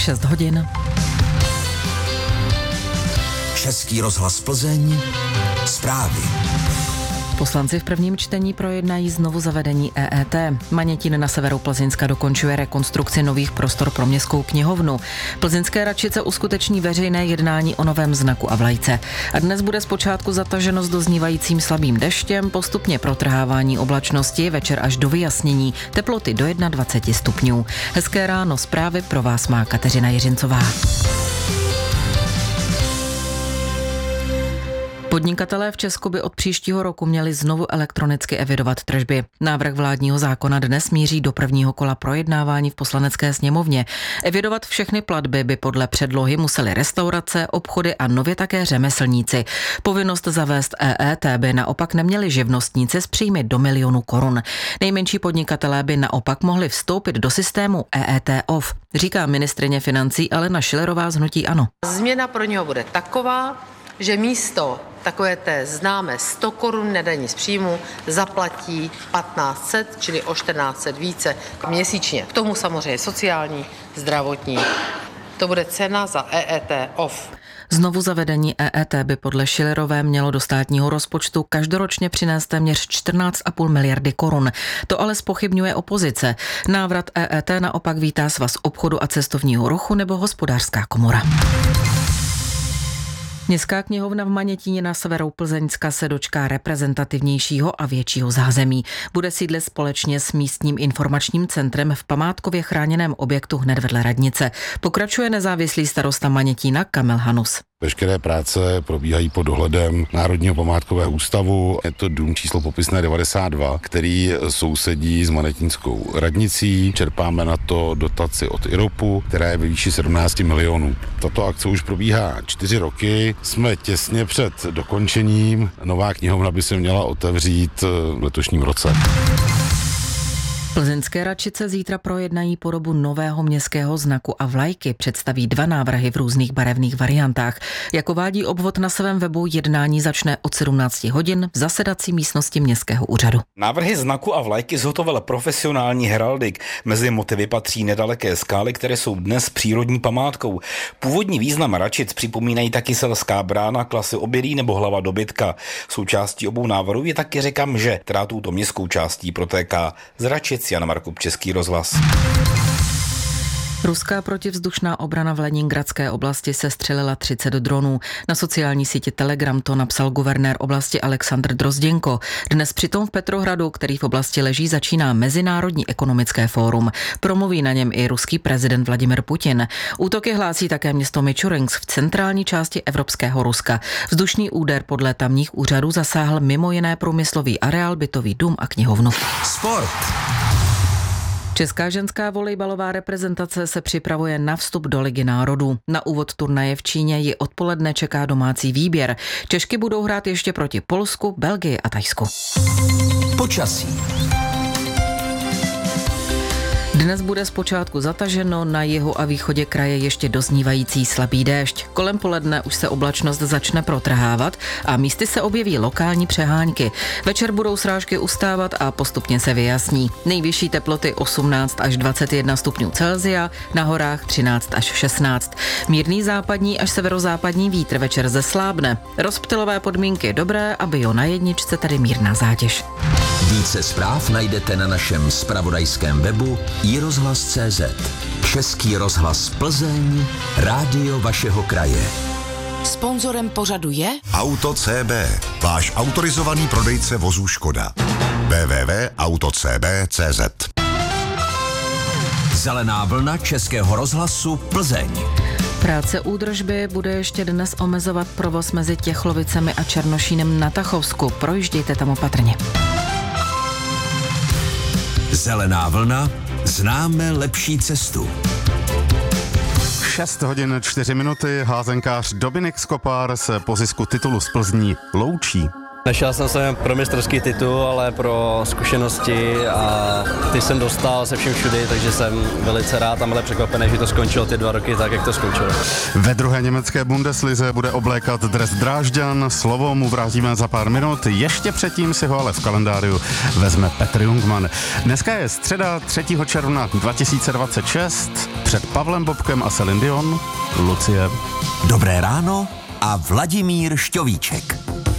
6 hodin. Český rozhlas Plzeň, zprávy. Poslanci v prvním čtení projednají znovu zavedení EET. Manětín na severu Plzeňska dokončuje rekonstrukci nových prostor pro městskou knihovnu. Plzeňské Račice uskuteční veřejné jednání o novém znaku a vlajce. A dnes bude zpočátku zataženo s doznívajícím slabým deštěm, postupně protrhávání oblačnosti, večer až do vyjasnění, teploty do 21 stupňů. Hezké ráno, zprávy pro vás má Kateřina Jiřincová. Podnikatelé v Česku by od příštího roku měli znovu elektronicky evidovat tržby. Návrh vládního zákona dnes míří do prvního kola projednávání v Poslanecké sněmovně. Evidovat všechny platby by podle předlohy musely restaurace, obchody a nově také řemeslníci. Povinnost zavést EET by naopak neměli živnostníci s příjmy do 1 000 000 korun. Nejmenší podnikatelé by naopak mohli vstoupit do systému EET off, říká ministryně financí Alena Schillerová z hnutí ANO. Změna pro něho bude taková, že místo takové té známé 100 korun nedaní z příjmu zaplatí 1500, čili o 1400 více měsíčně. K tomu samozřejmě sociální, zdravotní. To bude cena za EET off. Znovu zavedení EET by podle Schillerové mělo do státního rozpočtu každoročně přinést téměř 14,5 miliardy korun. To ale zpochybňuje opozice. Návrat EET naopak vítá Svaz obchodu a cestovního ruchu nebo Hospodářská komora. Městská knihovna v Manětíně na severu Plzeňska se dočká reprezentativnějšího a většího zázemí. Bude sídlit společně s místním informačním centrem v památkově chráněném objektu hned vedle radnice. Pokračuje nezávislý starosta Manětína Kamil Hanus. Veškeré práce probíhají pod dohledem Národního památkového ústavu. Je to dům číslo popisné 92, který sousedí s Manětínskou radnicí. Čerpáme na to dotaci od IROPu, která je ve výši 17 milionů. Tato akce už probíhá 4 roky. Jsme těsně před dokončením. Nová knihovna by se měla otevřít v letošním roce. Plzeňské Račice zítra projednají podobu nového městského znaku a vlajky. Představí 2 návrhy v různých barevných variantách. Jako vádí obvod na svém webu, jednání začne od 17 hodin v zasedací místnosti městského úřadu. Návrhy znaku a vlajky zhotovil profesionální heraldik. Mezi motivy patří nedaleké skály, které jsou dnes přírodní památkou. Původní význam Račic připomínají taky selská brána, klasy obědí nebo hlava dobytka. Součástí obou návrhů je taky řeka Mže, která touto městskou částí protéká. Z Račic Jan Markup, Český rozhlas. Ruská protivzdušná obrana v Leningradské oblasti sestřelila 30 dronů. Na sociální síti Telegram to napsal guvernér oblasti Alexandr Drozděnko. Dnes přitom v Petrohradu, který v oblasti leží, začíná Mezinárodní ekonomické fórum. Promluví na něm i ruský prezident Vladimir Putin. Útoky hlásí také město Michurinsk v centrální části evropského Ruska. Vzdušný úder podle tamních úřadů zasáhl mimo jiné průmyslový areál, bytový dům a knihovnu. Sport. Česká ženská volejbalová reprezentace se připravuje na vstup do Ligy národů. Na úvod turnaje v Číně ji odpoledne čeká domácí výběr. Češky budou hrát ještě proti Polsku, Belgii a Thajsku. Počasí. Dnes bude zpočátku zataženo, na jihu a východě kraje ještě doznívající slabý déšť. Kolem poledne už se oblačnost začne protrhávat a místy se objeví lokální přehánky. Večer budou srážky ustávat a postupně se vyjasní. Nejvyšší teploty 18 až 21 stupňů Celsia, na horách 13 až 16. Mírný západní až severozápadní vítr večer zeslábne. Rozptylové podmínky dobré a bio na jedničce, tedy mírná zátěž. Více zpráv najdete na našem zpravodajském webu iRozhlas.cz. Český rozhlas Plzeň, rádio vašeho kraje. Sponzorem pořadu je Auto CB, váš autorizovaný prodejce vozů Škoda. www.autocb.cz. Zelená vlna Českého rozhlasu Plzeň. Práce údržby bude ještě dnes omezovat provoz mezi Těchlovicemi a Černošínem na Tachovsku. Projíždějte tam opatrně. Zelená vlna, známe lepší cestu. 6 hodin 4 minuty, házenkář Dominik Skopár se po zisku titulu z Plzní loučí. Nešel jsem se pro mistrovský titul, ale pro zkušenosti a ty jsem dostal se vším všudy, takže jsem velice rád a milé překvapený, že to skončilo ty 2 roky tak, jak to skončilo. Ve druhé německé Bundeslize bude oblékat dres Drážďan, slovo mu vrátíme za pár minut, ještě předtím si ho ale v kalendáriu vezme Petr Jungmann. Dneska je středa 3. června 2026, před Pavlem Bobkem a Celine Dion, Lucie. Dobré ráno a Vladimír Šťovíček.